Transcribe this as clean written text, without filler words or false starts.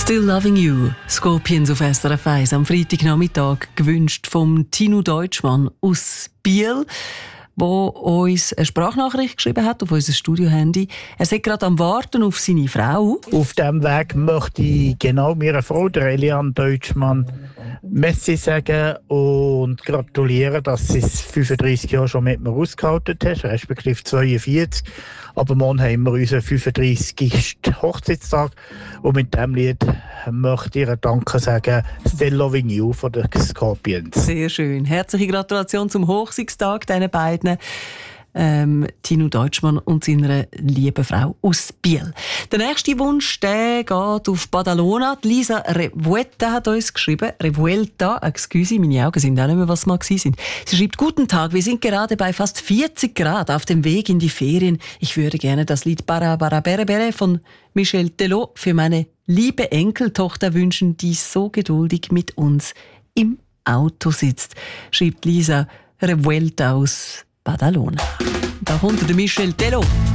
Still Loving You, Scorpions auf SRF 1 am Freitagnachmittag, gewünscht vom Tino Deutschmann aus Biel, wo uns eine Sprachnachricht geschrieben hat auf unser Studiohandy. Er ist gerade am Warten auf seine Frau. Auf diesem Weg möchte ich genau meiner Frau, der Eliane Deutschmann, Merci sagen und gratulieren, dass sie es 35 Jahre schon mit mir ausgehalten hat, respektive 42. Aber morgen haben wir unseren 35. Hochzeitstag und mit diesem Lied möchte ich ihr Danke sagen, Still Loving You von den Scorpions. Sehr schön. Herzliche Gratulation zum Hochzeitstag diesen beiden. Tino Deutschmann und seiner lieben Frau aus Biel. Der nächste Wunsch, der geht auf Badalona. Die Lisa Revuelta hat uns geschrieben. Revuelta, excuse, meine Augen sind auch nicht mehr, was mal gewesen sind. Sie schreibt, guten Tag, wir sind gerade bei fast 40 Grad auf dem Weg in die Ferien. Ich würde gerne das Lied Bara Bara Bere Bere von Michel Telot für meine liebe Enkeltochter wünschen, die so geduldig mit uns im Auto sitzt. Schreibt Lisa Revuelta aus Badalona. Da kommt der Michel Telot.